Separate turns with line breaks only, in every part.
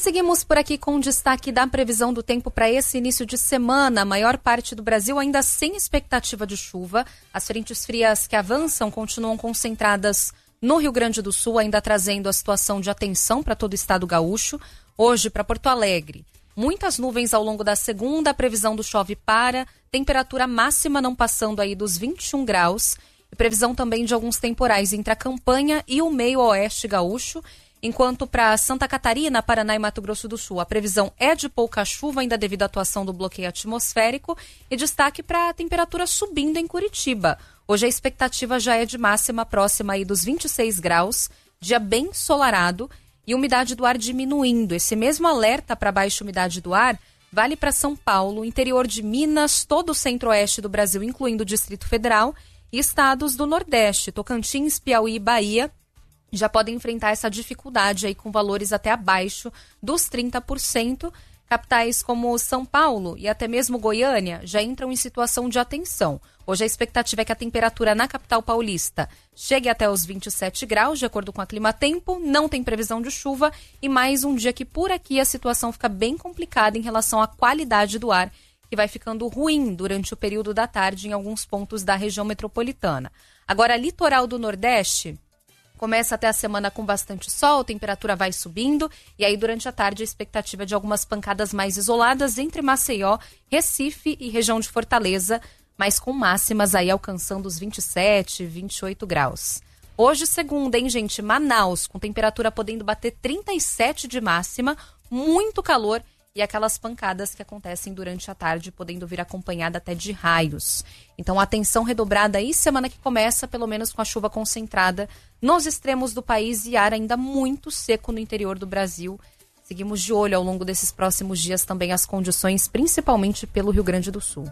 seguimos por aqui com o destaque da previsão do tempo para esse início de semana. A maior parte do Brasil ainda sem expectativa de chuva. As frentes frias que avançam continuam concentradas no Rio Grande do Sul, ainda trazendo a situação de atenção para todo o estado gaúcho. Hoje, para Porto Alegre, muitas nuvens ao longo da segunda, a previsão do chove para, temperatura máxima não passando aí dos 21 graus. E previsão também de alguns temporais entre a campanha e o meio-oeste gaúcho. Enquanto para Santa Catarina, Paraná e Mato Grosso do Sul, a previsão é de pouca chuva, ainda devido à atuação do bloqueio atmosférico, e destaque para a temperatura subindo em Curitiba. Hoje a expectativa já é de máxima próxima aí dos 26 graus, dia bem ensolarado e umidade do ar diminuindo. Esse mesmo alerta para baixa umidade do ar vale para São Paulo, interior de Minas, todo o centro-oeste do Brasil, incluindo o Distrito Federal, e estados do Nordeste, Tocantins, Piauí e Bahia, já podem enfrentar essa dificuldade aí com valores até abaixo dos 30%. Capitais como São Paulo e até mesmo Goiânia já entram em situação de atenção. Hoje a expectativa é que a temperatura na capital paulista chegue até os 27 graus, de acordo com a Climatempo, não tem previsão de chuva e mais um dia que por aqui a situação fica bem complicada em relação à qualidade do ar, que vai ficando ruim durante o período da tarde em alguns pontos da região metropolitana. Agora, litoral do Nordeste começa até a semana com bastante sol, a temperatura vai subindo e aí durante a tarde a expectativa é de algumas pancadas mais isoladas entre Maceió, Recife e região de Fortaleza, mas com máximas aí alcançando os 27, 28 graus. Hoje, segunda, hein, gente? Manaus, com temperatura podendo bater 37 de máxima, muito calor e aquelas pancadas que acontecem durante a tarde, podendo vir acompanhada até de raios. Então, atenção redobrada aí, semana que começa, pelo menos com a chuva concentrada nos extremos do país e ar ainda muito seco no interior do Brasil. Seguimos de olho ao longo desses próximos dias também as condições, principalmente pelo Rio Grande do Sul.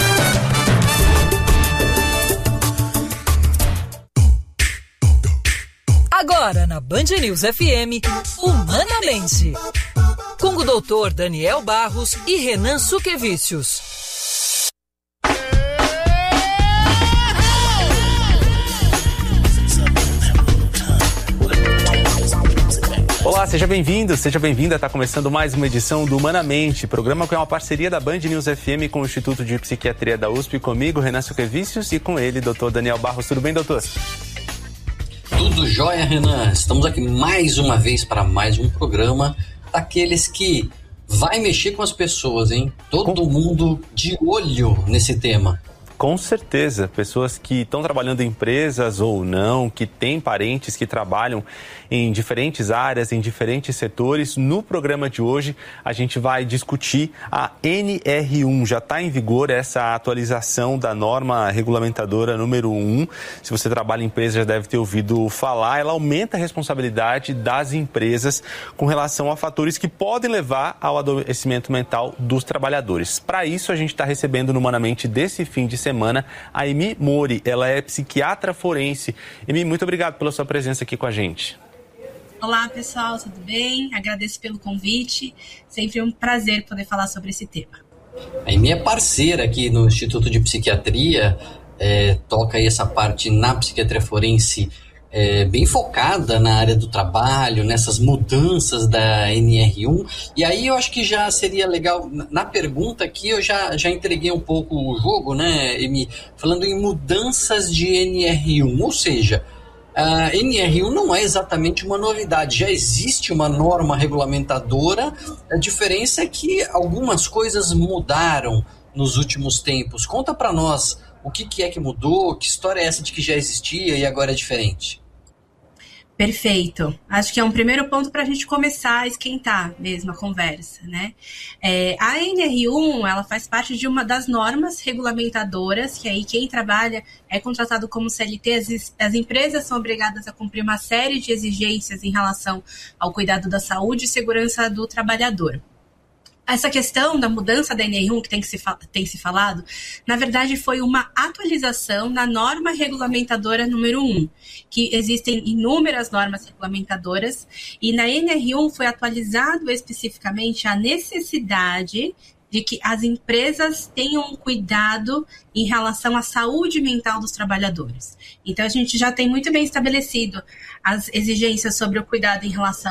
Agora, na Band News FM, Humanamente, com o doutor Daniel Barros e Renan Suquevicius.
Olá, seja bem-vindo, seja bem-vinda. Está começando mais uma edição do Humanamente, programa que é uma parceria da Band News FM com o Instituto de Psiquiatria da USP, comigo, Renan Suquevicius, e com ele, doutor Daniel Barros. Tudo bem, doutor?
Tudo jóia, Renan. Estamos aqui mais uma vez para mais um programa daqueles que vai mexer com as pessoas, hein? Todo mundo de olho nesse tema.
Com certeza, pessoas que estão trabalhando em empresas ou não, que têm parentes que trabalham em diferentes áreas, em diferentes setores. No programa de hoje, a gente vai discutir a NR1. Já está em vigor essa atualização da norma regulamentadora número 1. Se você trabalha em empresa, já deve ter ouvido falar. Ela aumenta a responsabilidade das empresas com relação a fatores que podem levar ao adoecimento mental dos trabalhadores. Para isso, a gente está recebendo no Humanamente desse fim de semana a Emi Mori. Ela é psiquiatra forense. Emi, muito obrigado pela sua presença aqui com a gente.
Olá, pessoal, tudo bem? Agradeço pelo convite. Sempre um prazer poder falar sobre esse tema.
A Emi é parceira aqui no Instituto de Psiquiatria, toca aí essa parte na psiquiatria forense, bem focada na área do trabalho, nessas mudanças da NR1. E aí eu acho que já seria legal, na pergunta aqui eu já entreguei um pouco o jogo, né, Emi? Falando em mudanças de NR1, ou seja, a NR1 não é exatamente uma novidade, já existe uma norma regulamentadora, a diferença é que algumas coisas mudaram nos últimos tempos. Conta para nós o que é que mudou, que história é essa de que já existia e agora é diferente?
Perfeito. Acho que é um primeiro ponto para a gente começar a esquentar mesmo a conversa, né? A NR1, ela faz parte de uma das normas regulamentadoras, que aí quem trabalha é contratado como CLT, as empresas são obrigadas a cumprir uma série de exigências em relação ao cuidado da saúde e segurança do trabalhador. Essa questão da mudança da NR1 que tem se falado, na verdade foi uma atualização na norma regulamentadora número 1, que existem inúmeras normas regulamentadoras, e na NR1 foi atualizado especificamente a necessidade de que as empresas tenham cuidado em relação à saúde mental dos trabalhadores. Então, a gente já tem muito bem estabelecido as exigências sobre o cuidado em relação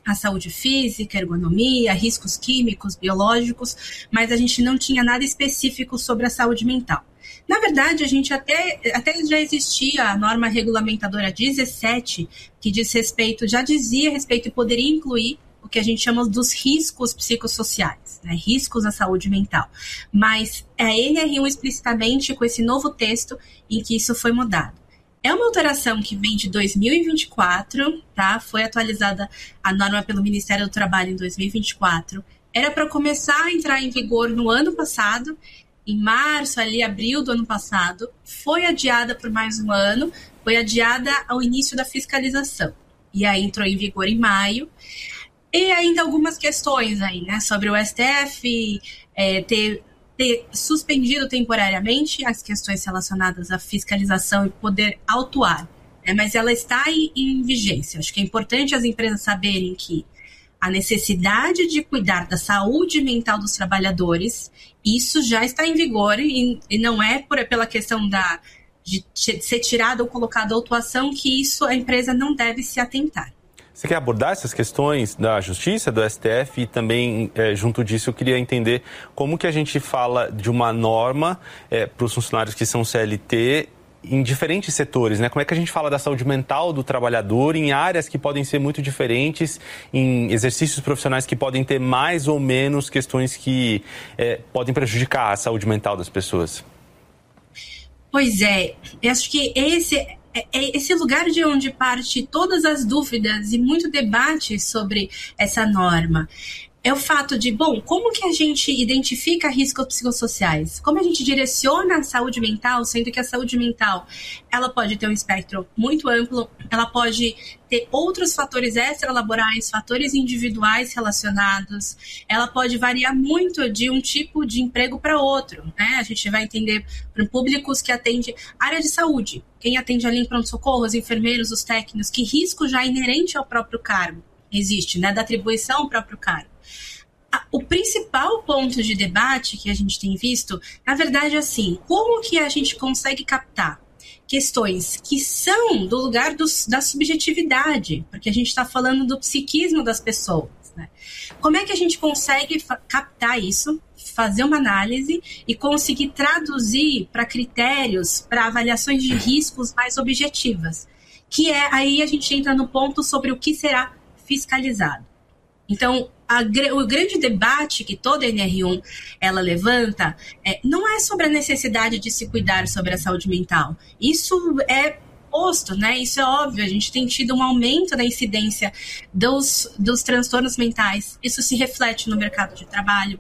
a saúde física, ergonomia, riscos químicos, biológicos, mas a gente não tinha nada específico sobre a saúde mental. Na verdade, a gente até já existia a norma regulamentadora 17, que já dizia a respeito e poderia incluir o que a gente chama dos riscos psicossociais, né? Riscos à saúde mental. Mas a NR1 explicitamente com esse novo texto em que isso foi mudado. É uma alteração que vem de 2024, tá? Foi atualizada a norma pelo Ministério do Trabalho em 2024. Era para começar a entrar em vigor no ano passado, em março, abril do ano passado, foi adiada por mais um ano, foi adiada ao início da fiscalização. E aí entrou em vigor em maio. E ainda algumas questões aí, né, sobre o STF ter suspendido temporariamente as questões relacionadas à fiscalização e poder autuar. Né, mas ela está em vigência. Acho que é importante as empresas saberem que a necessidade de cuidar da saúde mental dos trabalhadores, isso já está em vigor e não é pela questão de ser tirada ou colocada a autuação que isso a empresa não deve se atentar.
Você quer abordar essas questões da Justiça, do STF e também, junto disso, eu queria entender como que a gente fala de uma norma para os funcionários que são CLT em diferentes setores, né? Como é que a gente fala da saúde mental do trabalhador em áreas que podem ser muito diferentes, em exercícios profissionais que podem ter mais ou menos questões que podem prejudicar a saúde mental das pessoas?
Pois é, eu acho que esse lugar de onde parte todas as dúvidas e muito debate sobre essa norma. É o fato de, como que a gente identifica riscos psicossociais? Como a gente direciona a saúde mental, sendo que a saúde mental, ela pode ter um espectro muito amplo, ela pode ter outros fatores extralaborais, fatores individuais relacionados, ela pode variar muito de um tipo de emprego para outro, né? A gente vai entender para públicos que atende área de saúde, quem atende ali em pronto-socorro, os enfermeiros, os técnicos, que risco já inerente ao próprio cargo existe, né? Da atribuição ao próprio cargo. O principal ponto de debate que a gente tem visto, na verdade, é assim, como que a gente consegue captar questões que são do lugar da subjetividade, porque a gente está falando do psiquismo das pessoas, né? Como é que a gente consegue captar isso, fazer uma análise e conseguir traduzir para critérios, para avaliações de riscos mais objetivas? Que aí a gente entra no ponto sobre o que será fiscalizado. Então, o grande debate que toda a NR1 ela levanta não é sobre a necessidade de se cuidar sobre a saúde mental. Isso é posto, né? Isso é óbvio. A gente tem tido um aumento da incidência dos transtornos mentais. Isso se reflete no mercado de trabalho.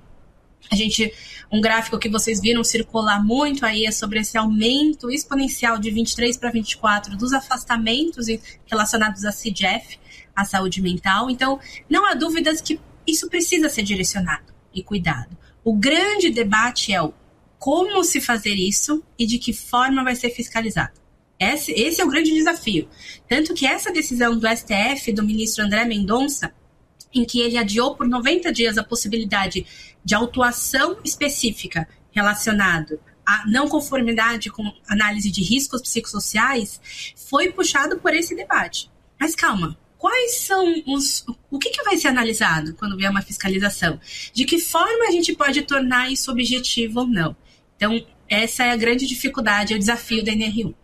Um gráfico que vocês viram circular muito aí é sobre esse aumento exponencial de 23 para 24 dos afastamentos relacionados à CIGEF, a saúde mental. Então, não há dúvidas que isso precisa ser direcionado e cuidado. O grande debate é como se fazer isso e de que forma vai ser fiscalizado. Esse é o grande desafio. Tanto que essa decisão do STF, do ministro André Mendonça, em que ele adiou por 90 dias a possibilidade de autuação específica relacionado à não conformidade com análise de riscos psicossociais, foi puxado por esse debate. Mas calma. Quais são o que vai ser analisado quando vier uma fiscalização? De que forma a gente pode tornar isso objetivo ou não? Então, essa é a grande dificuldade, é o desafio da NR1.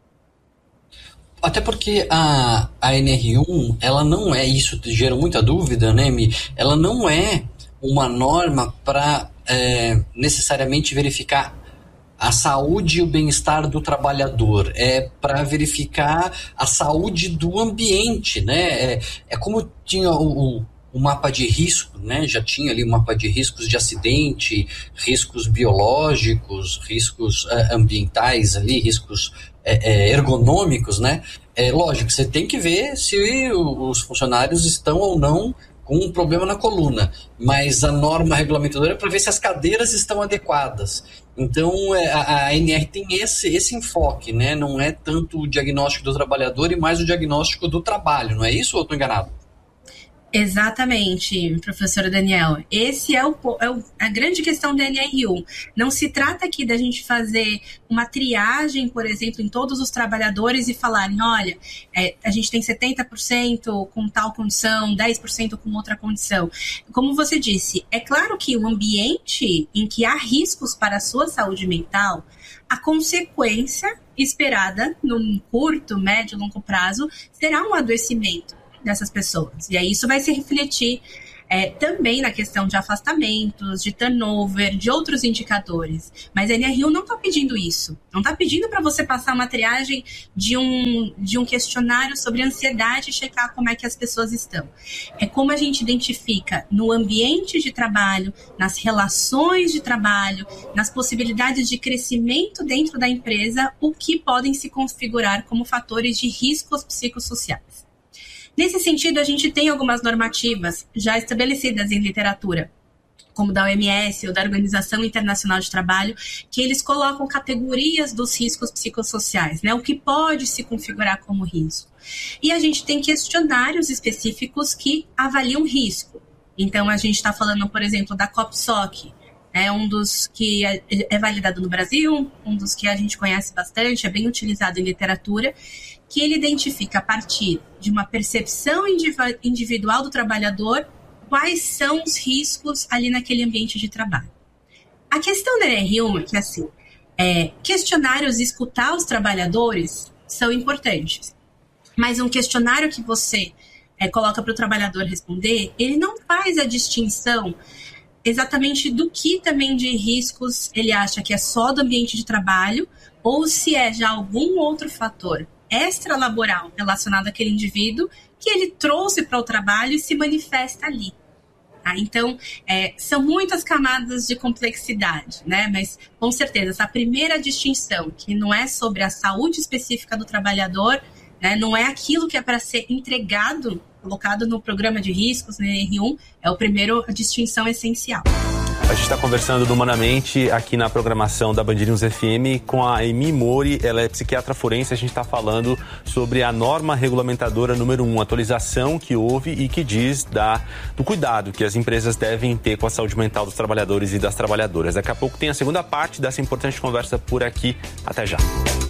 Até porque a NR1, ela não é, isso gera muita dúvida, né, Mi? Ela não é uma norma para necessariamente verificar a saúde e o bem-estar do trabalhador, é para verificar a saúde do ambiente, né? É como tinha o mapa de risco, né? Já tinha ali o mapa de riscos de acidente, riscos biológicos, riscos ambientais ali, riscos ergonômicos, né? Lógico, você tem que ver se os funcionários estão ou não com um problema na coluna, mas a norma regulamentadora é para ver se as cadeiras estão adequadas. Então, a NR tem esse enfoque, né? Não é tanto o diagnóstico do trabalhador e mais o diagnóstico do trabalho, não é isso ou eu estou enganado?
Exatamente, professora Daniel. Esse é a grande questão da NR1. Não se trata aqui da gente fazer uma triagem, por exemplo, em todos os trabalhadores e falarem, olha, a gente tem 70% com tal condição, 10% com outra condição. Como você disse, é claro que o ambiente em que há riscos para a sua saúde mental, a consequência esperada num curto, médio, longo prazo será um adoecimento dessas pessoas. E aí isso vai se refletir também na questão de afastamentos, de turnover, de outros indicadores. Mas a NR1 não está pedindo isso. Não está pedindo para você passar uma triagem de um questionário sobre ansiedade e checar como é que as pessoas estão. É como a gente identifica no ambiente de trabalho, nas relações de trabalho, nas possibilidades de crescimento dentro da empresa, o que podem se configurar como fatores de riscos psicossociais. Nesse sentido, a gente tem algumas normativas já estabelecidas em literatura, como da OMS ou da Organização Internacional de Trabalho, que eles colocam categorias dos riscos psicossociais, né? O que pode se configurar como risco. E a gente tem questionários específicos que avaliam risco. Então, a gente está falando, por exemplo, da COPSOC, um dos que é validado no Brasil, um dos que a gente conhece bastante, é bem utilizado em literatura, que ele identifica a partir de uma percepção individual do trabalhador quais são os riscos ali naquele ambiente de trabalho. A questão da NR1 é que, assim, questionários, escutar os trabalhadores são importantes, mas um questionário que você coloca para o trabalhador responder, ele não faz a distinção exatamente do que também de riscos ele acha que é só do ambiente de trabalho ou se é já algum outro fator extralaboral relacionado àquele indivíduo que ele trouxe para o trabalho e se manifesta ali. Tá? Então, são muitas camadas de complexidade, né? Mas, com certeza, essa primeira distinção, que não é sobre a saúde específica do trabalhador, né? Não é aquilo que é para ser entregado, colocado no programa de riscos, na NR1, é a distinção essencial.
A gente está conversando humanamente aqui na programação da Band News FM com a Emi Mori, ela é psiquiatra forense. A gente está falando sobre a norma regulamentadora número 1, atualização que houve e que diz do cuidado que as empresas devem ter com a saúde mental dos trabalhadores e das trabalhadoras. Daqui a pouco tem a segunda parte dessa importante conversa por aqui. Até já.